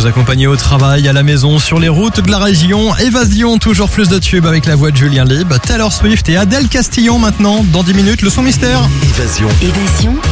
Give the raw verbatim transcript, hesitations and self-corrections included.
vous accompagner au travail, à la maison, sur les routes de la région. Évasion, toujours plus de tubes avec la voix de Julien Lieb, Taylor Swift et Adèle Castillon maintenant. Dans dix minutes, le son mystère. Évasion. Évasion